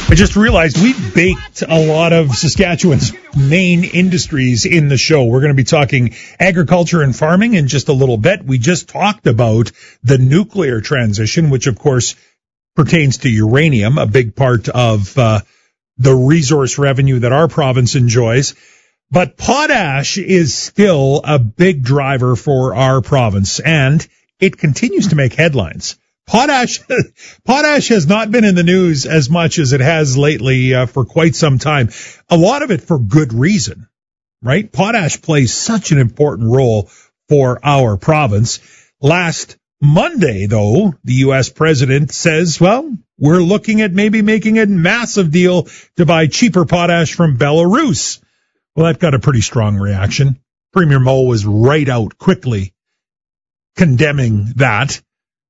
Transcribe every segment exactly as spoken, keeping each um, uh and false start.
I just realized we've baked a lot of Saskatchewan's main industries in the show. We're going to be talking agriculture and farming in just a little bit. We just talked about the nuclear transition, which of course pertains to uranium, a big part of uh, the resource revenue that our province enjoys. But potash is still a big driver for our province, and it continues to make headlines. Potash, potash has not been in the news as much as it has lately uh, for quite some time. A lot of it for good reason, right? Potash plays such an important role for our province. Last Monday, though, the U S president says, well, we're looking at maybe making a massive deal to buy cheaper potash from Belarus. Well, that got a pretty strong reaction. Premier Moe was right out quickly condemning that.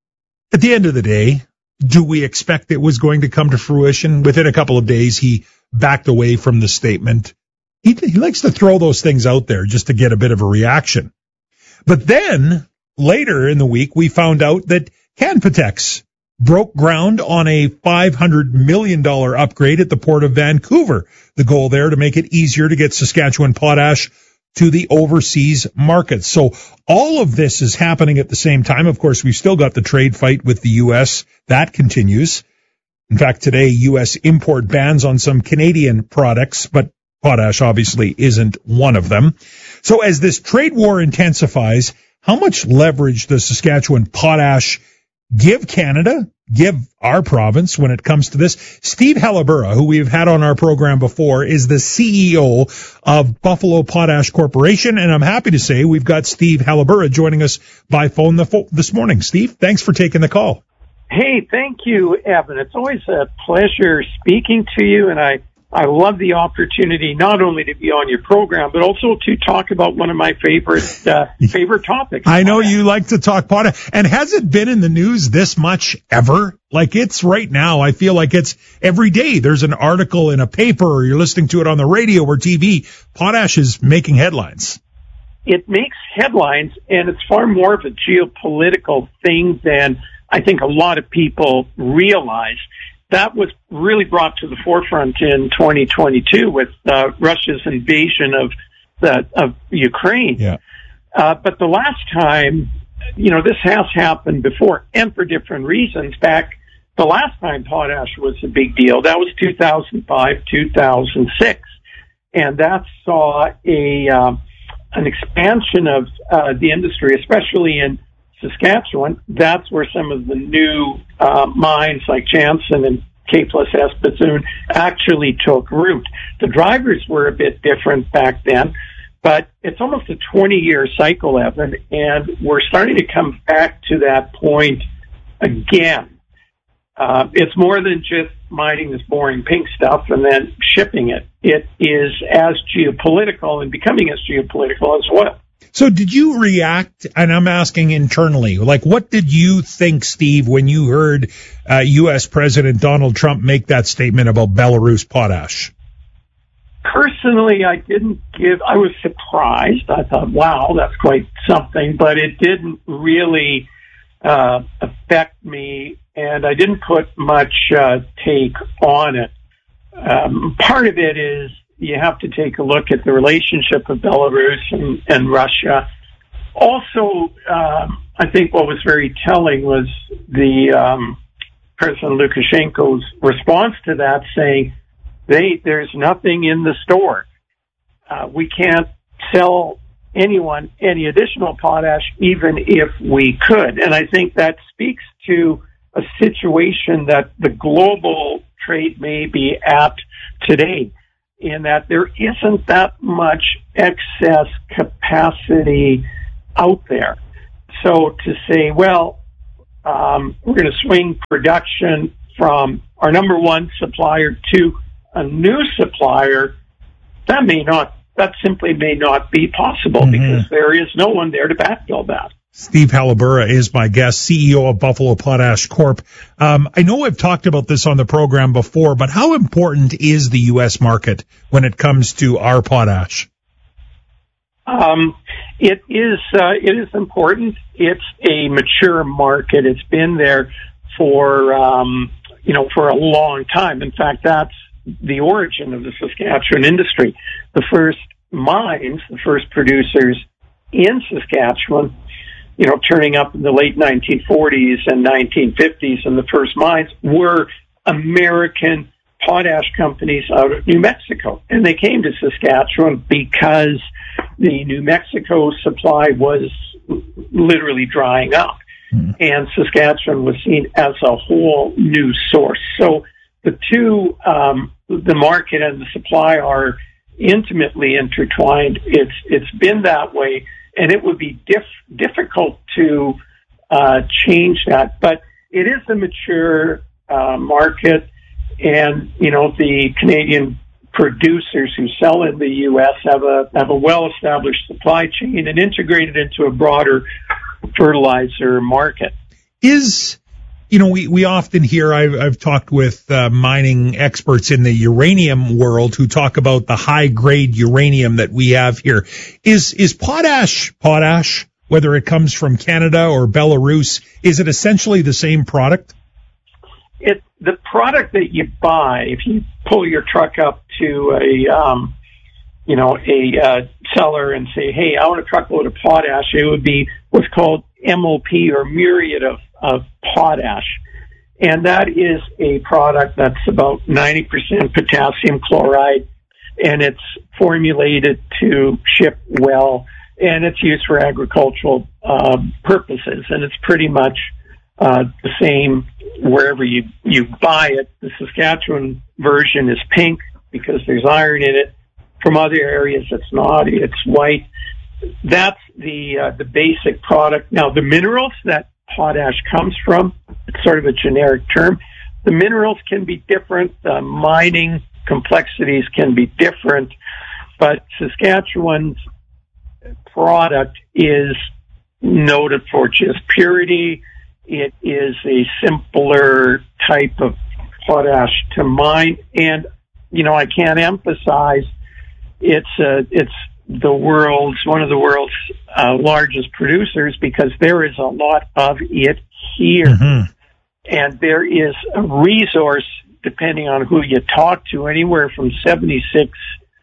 At the end of the day, do we expect it was going to come to fruition? Within a couple of days, he backed away from the statement. He, he likes to throw those things out there just to get a bit of a reaction. But then, later in the week, we found out that Canpotex broke ground on a five hundred million dollars upgrade at the Port of Vancouver. The goal there to make it easier to get Saskatchewan potash to the overseas markets. So all of this is happening at the same time. Of course, we've still got the trade fight with the U S. That continues. In fact, today, U S import bans on some Canadian products, but potash obviously isn't one of them. So as this trade war intensifies, how much leverage does Saskatchewan potash give Canada, give our province when it comes to this? Steve Halibura, who we've had on our program before, is the C E O of Buffalo Potash Corporation, and I'm happy to say we've got Steve Halibura joining us by phone this morning. Steve, thanks for taking the call. Hey, thank you, Evan. It's always a pleasure speaking to you, and I I love the opportunity not only to be on your program, but also to talk about one of my favorite uh, favorite topics. I know you like to talk potash. And has it been in the news this much ever? Like it's right now, I feel like it's every day. There's an article in a paper or you're listening to it on the radio or T V. Potash is making headlines. It makes headlines, and it's far more of a geopolitical thing than I think a lot of people realize. That was really brought to the forefront in twenty twenty-two with uh, Russia's invasion of the, of Ukraine. Yeah. Uh, but the last time, you know, this has happened before, and for different reasons. Back the last time potash was a big deal, that was two thousand five, two thousand six, and that saw a uh, an expansion of uh, the industry, especially in Saskatchewan. That's where some of the new uh, mines like Jansen and K plus S Bethune actually took root. The drivers were a bit different back then, but it's almost a twenty-year cycle, Evan, and we're starting to come back to that point again. Uh, it's more than just mining this boring pink stuff and then shipping it. It is as geopolitical and becoming as geopolitical as well. So did you react, and I'm asking internally, like what did you think, Steve, when you heard uh, U S President Donald Trump make that statement about Belarus potash? Personally, I didn't give, I was surprised. I thought, wow, that's quite something, but it didn't really uh, affect me, and I didn't put much uh, take on it. Um, part of it is, you have to take a look at the relationship of Belarus and, and Russia. Also, um, I think what was very telling was the um, President Lukashenko's response to that, saying, "They there's nothing in the store. Uh, we can't sell anyone any additional potash, even if we could." And I think that speaks to a situation that the global trade may be at today, in that there isn't that much excess capacity out there. So to say, well, um, we're going to swing production from our number one supplier to a new supplier, that may not, that simply may not be possible, mm-hmm. because there is no one there to backfill that. Steve Halibura is my guest, C E O of Buffalo Potash Corp. Um, I know I've talked about this on the program before, but how important is the U S market when it comes to our potash? Um, it is, uh, it is important. It's a mature market. It's been there for, um, you know, for a long time. In fact, that's the origin of the Saskatchewan industry. The first mines, the first producers in Saskatchewan, you know, turning up in the late nineteen forties and nineteen fifties, and the first mines were American potash companies out of New Mexico. And they came to Saskatchewan because the New Mexico supply was literally drying up. Mm. And Saskatchewan was seen as a whole new source. So the two, um, the market and the supply are intimately intertwined. It's it's been that way, and it would be diff- difficult to uh, change that. But it is a mature uh, market, and you know the Canadian producers who sell in the U S have a have a well-established supply chain and integrated into a broader fertilizer market. Is You know, we, we often hear, I've, I've talked with uh, mining experts in the uranium world who talk about the high grade uranium that we have here. Is, is potash, potash, whether it comes from Canada or Belarus, is it essentially the same product? It, the product that you buy, if you pull your truck up to a, um, you know, a uh, seller and say, hey, I want a truckload of potash, it would be what's called M O P, or muriate of of potash. And that is a product that's about ninety percent potassium chloride, and it's formulated to ship well, and it's used for agricultural uh, purposes, and it's pretty much uh, the same wherever you, you buy it. The Saskatchewan version is pink because there's iron in it. From other areas, it's not. It's white. That's the uh, the basic product. Now, the minerals that potash comes from, it's sort of a generic term. The minerals can be different. The mining complexities can be different. But Saskatchewan's product is noted for just purity. It is a simpler type of potash to mine. And, you know, I can't emphasize it's uh, it's the world's, one of the world's uh, largest producers, because there is a lot of it here. Mm-hmm. And there is a resource, depending on who you talk to, anywhere from seventy-six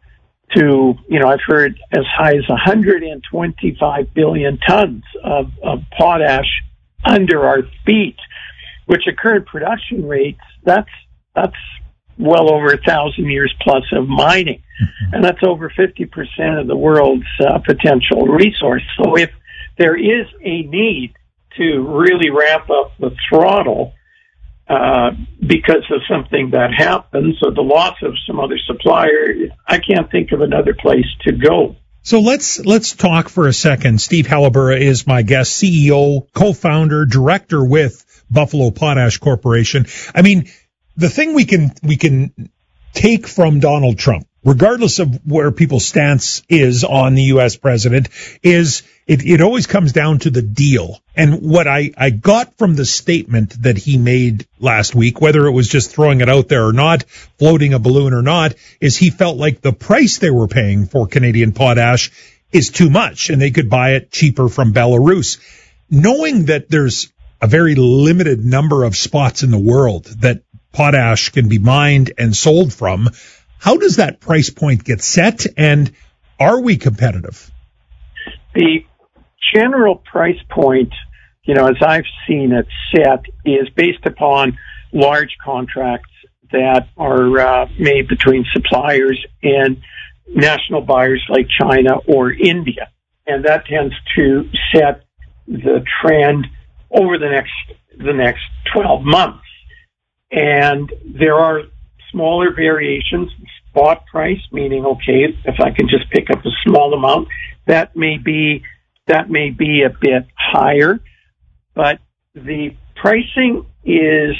to, you know, I've heard as high as one hundred twenty-five billion tons of, of potash under our feet, which at current production rates, that's, that's well over a thousand years plus of mining. Mm-hmm. And that's over fifty percent of the world's uh, potential resource. So if there is a need to really ramp up the throttle uh, because of something that happens, or the loss of some other supplier, I can't think of another place to go. So let's let's talk for a second. Steve Halabura is my guest, C E O, co-founder, director with Buffalo Potash Corporation. I mean, the thing we can we can take from Donald Trump, regardless of where people's stance is on the U S president, is it, it always comes down to the deal. And what I, I got from the statement that he made last week, whether it was just throwing it out there or not, floating a balloon or not, is he felt like the price they were paying for Canadian potash is too much and they could buy it cheaper from Belarus. Knowing that there's a very limited number of spots in the world that potash can be mined and sold from, how does that price point get set, and are we competitive? The general price point, you know, as I've seen it set, is based upon large contracts that are uh, made between suppliers and national buyers like China or India. And that tends to set the trend over the next the next twelve months. And there are smaller variations. Spot price, meaning, okay, if I can just pick up a small amount, that may be that may be a bit higher, but the pricing is